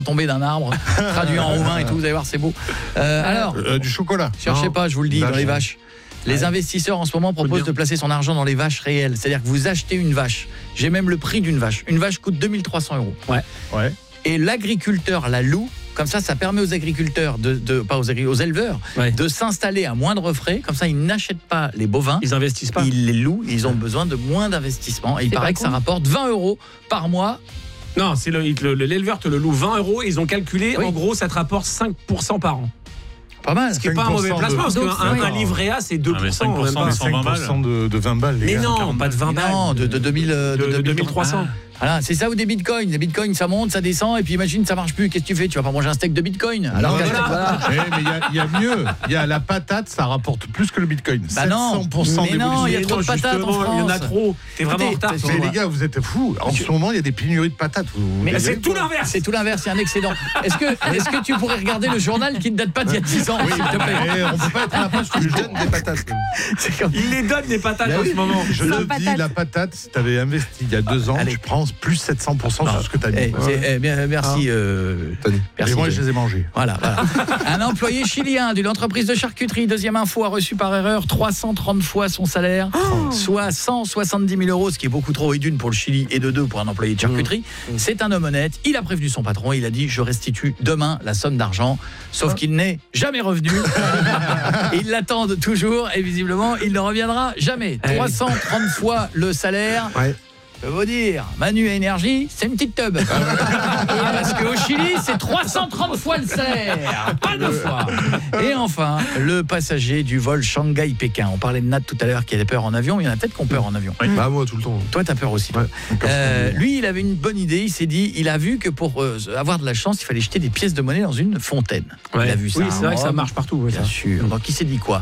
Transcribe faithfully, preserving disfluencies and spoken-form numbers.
tomber d'un arbre, traduit en roumain et tout, vous allez voir, c'est beau. Euh, alors, euh, du chocolat. Cherchez non. pas, je vous le dis, Vache. dans les vaches. Les Ouais. investisseurs en ce moment proposent de placer son argent dans les vaches réelles. C'est-à-dire que vous achetez une vache. J'ai même le prix d'une vache. Une vache coûte deux mille trois cents euros. Ouais. Ouais. Et l'agriculteur la loue. Comme ça, ça permet aux agriculteurs, de, de pas aux, agri- aux éleveurs, Ouais. de s'installer à moindre frais. Comme ça, ils n'achètent pas les bovins. Ils investissent pas. Ils les louent. Ils ont besoin de moins d'investissement. Et il C'est paraît pas que ça con. rapporte vingt euros par mois. Non, c'est le, le- l'éleveur te le loue vingt euros et ils ont calculé, Oui. en gros, ça te rapporte cinq pour cent par an. Pas mal. Ce qui n'est pas un mauvais cinq pour cent placement, parce de- qu'un Donc, un oui. livret A, c'est deux pour cent. Ah, mais cinq pour cent, même pas. cent vingt balles. cinq pour cent de, de vingt balles, les Mais gars. non, pas de vingt balles. Non, de, de deux mille, euh, De- de deux mille deux mille trois cents. Voilà, c'est ça ou des bitcoins. Les bitcoins, ça monte, ça descend, et puis imagine, ça marche plus. Qu'est-ce que tu fais? Tu vas pas manger un steak de bitcoin? Alors Non, qu'à- voilà. voilà. Eh, mais il y a- il y, a mieux. Il y a la patate, ça rapporte plus que le bitcoin. Bah non. sept cents pour cent Mais non, il y a Mais trop de non, patates en justement, Il y en a France. trop. T'es vraiment en Écoutez, retard. c'est- Mais toi. les gars, vous êtes fous. En ce moment, il y a des pénuries de patates. Vous- Mais Mais vous c'est avez tout pas- l'inverse. C'est tout l'inverse, c'est un excédent. Est-ce que, est-ce que tu pourrais regarder le journal qui ne date pas d'il y a dix ans, s'il te plaît? Eh, on peut pas être à la page tous les jours. Donne des patates. C'est comme- Il les donne des patates Bah en oui. ce moment. Je Sans le dis, patate. la patate, si tu avais investi il y a deux ans, Allez. tu prends plus sept cents pour cent sur ce que tu as mis. Eh, c'est- eh, bien, merci. euh, merci Et moi, de- je les ai mangés. Voilà, voilà. Un employé chilien d'une entreprise de charcuterie, deuxième info, a reçu par erreur trois cent trente fois son salaire, soit cent soixante-dix mille euros, ce qui est beaucoup trop, et d'une pour le Chili et de deux pour un employé de charcuterie. C'est un homme honnête, il a prévenu son patron, il a dit « je restitue demain la somme d'argent », sauf qu'il n'est jamais revenu. Il l'attend toujours et visiblement, il ne reviendra jamais. trois cent trente fois le salaire. Ouais. Je peux vous dire, Manu et Énergie, c'est une petite tub. Parce qu'au Chili, c'est trois cent trente fois le salaire, pas deux fois. Et enfin, le passager du vol Shanghai-Pékin. On parlait de Nat tout à l'heure qui avait peur en avion. Il y en a peut-être qui ont peur en avion. Bah, moi, tout le temps. Toi, t'as peur aussi. toi. Ouais. Euh, lui, il avait une bonne idée. Il s'est dit, il a vu que pour euh, avoir de la chance, il fallait jeter des pièces de monnaie dans une fontaine. Ouais. Il a vu ça. Oui, c'est à vrai que ça Rome. marche partout. ouais, Bien ça. sûr. Donc il s'est dit quoi?